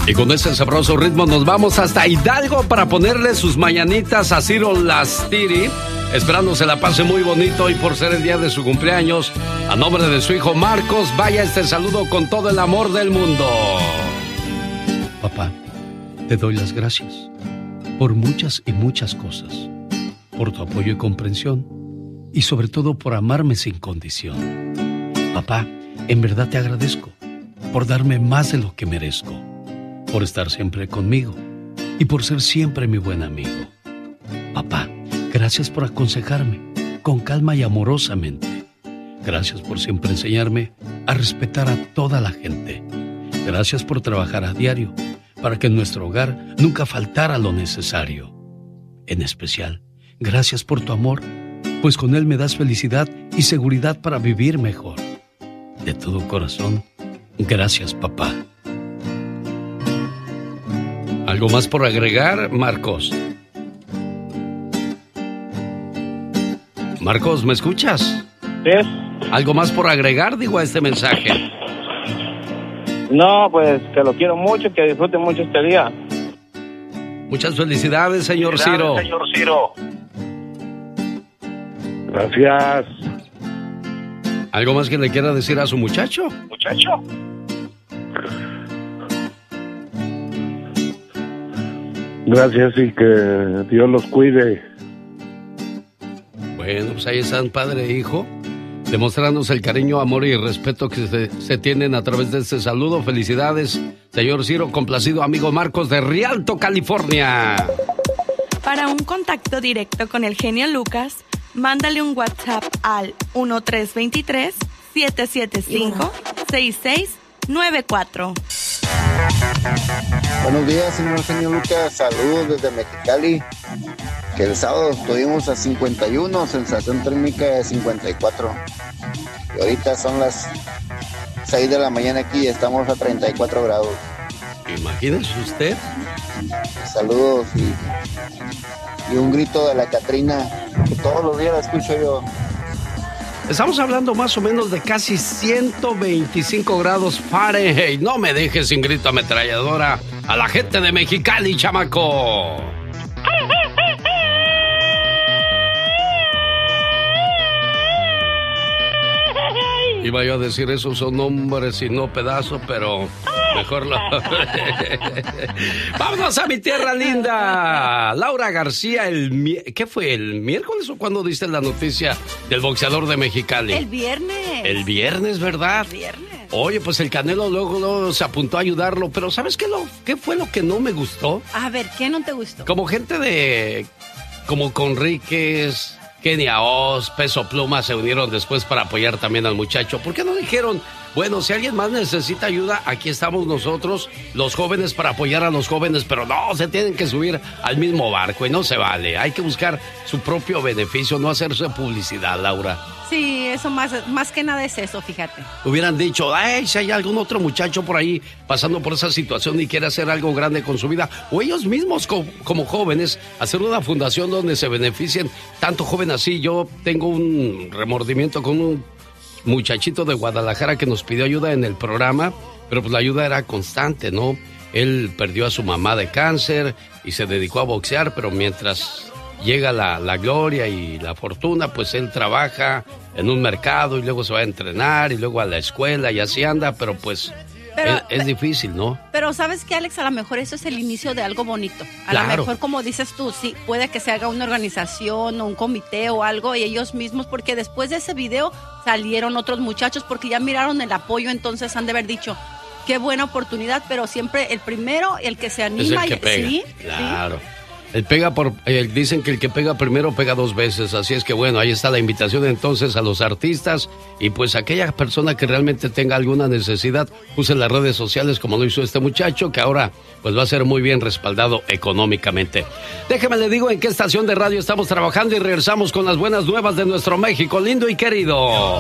Y con ese sabroso ritmo nos vamos hasta Hidalgo para ponerle sus mañanitas a Ciro Lastiri, esperando se la pase muy bonito y por ser el día de su cumpleaños. A nombre de su hijo Marcos, vaya este saludo con todo el amor del mundo. Papá, te doy las gracias por muchas y muchas cosas, por tu apoyo y comprensión, y sobre todo por amarme sin condición. Papá, en verdad te agradezco por darme más de lo que merezco, por estar siempre conmigo y por ser siempre mi buen amigo. Papá, gracias por aconsejarme con calma y amorosamente. Gracias por siempre enseñarme a respetar a toda la gente. Gracias por trabajar a diario para que en nuestro hogar nunca faltara lo necesario. En especial, gracias por tu amor, pues con él me das felicidad y seguridad para vivir mejor. De todo corazón, gracias, papá. ¿Algo más por agregar, Marcos? Marcos, ¿me escuchas? Sí. ¿Algo más por agregar, digo, a este mensaje? No, pues que lo quiero mucho, que disfrute mucho este día. Muchas felicidades, señor Ciro. Gracias. ¿Algo más que le quiera decir a su muchacho? Gracias y que Dios los cuide. Bueno, pues ahí están padre e hijo, demostrándose el cariño, amor y respeto que se tienen a través de este saludo. Felicidades, señor Ciro, complacido amigo Marcos de Rialto, California. Para un contacto directo con el genio Lucas, mándale un WhatsApp al 1323-775-6694. Buenos días, señor genio Lucas. Saludos desde Mexicali. Que el sábado estuvimos a 51, sensación térmica de 54. Y ahorita son las 6 de la mañana aquí y estamos a 34 grados. Imagínese usted. Saludos y un grito de la Catrina, que todos los días la escucho yo. Estamos hablando más o menos de casi 125 grados Fahrenheit. No me dejes sin grito ametralladora a la gente de Mexicali, chamaco. Iba yo a decir, esos son nombres y no pedazos, pero mejor lo... ¡Vámonos a mi tierra linda! Laura García, ¿qué fue? ¿El miércoles o cuándo diste la noticia del boxeador de Mexicali? El viernes. El viernes, ¿verdad? El viernes. Oye, pues el Canelo luego se apuntó a ayudarlo, pero ¿sabes qué fue lo que no me gustó? A ver, ¿qué no te gustó? Como gente como Conríquez, Kenia Oz, Peso Pluma se unieron después para apoyar también al muchacho. ¿Por qué no dijeron, bueno, si alguien más necesita ayuda, aquí estamos nosotros, los jóvenes, para apoyar a los jóvenes? Pero no, se tienen que subir al mismo barco y no se vale. Hay que buscar su propio beneficio, no hacerse publicidad, Laura. Sí, eso más que nada es eso, fíjate. Hubieran dicho, ay, si hay algún otro muchacho por ahí pasando por esa situación y quiere hacer algo grande con su vida, o ellos mismos como jóvenes, hacer una fundación donde se beneficien tanto joven así. Yo tengo un remordimiento con un muchachito de Guadalajara que nos pidió ayuda en el programa, pero pues la ayuda era constante, ¿no? Él perdió a su mamá de cáncer y se dedicó a boxear, pero mientras llega la gloria y la fortuna, pues él trabaja en un mercado y luego se va a entrenar y luego a la escuela y así anda, pero pues es difícil, ¿no? Pero ¿sabes qué, Alex? A lo mejor eso es el inicio de algo bonito. Claro. A lo mejor, como dices tú, sí, puede que se haga una organización o un comité o algo y ellos mismos, porque después de ese video salieron otros muchachos porque ya miraron el apoyo, entonces han de haber dicho, qué buena oportunidad, pero siempre el primero, el que se anima. Es el que pega. ¿Sí? Claro. ¿Sí? Dicen que el que pega primero pega dos veces, así es que bueno, ahí está la invitación entonces a los artistas y pues aquella persona que realmente tenga alguna necesidad, use las redes sociales como lo hizo este muchacho, que ahora pues va a ser muy bien respaldado económicamente. Déjeme le digo en qué estación de radio estamos trabajando y regresamos con las buenas nuevas de nuestro México lindo y querido.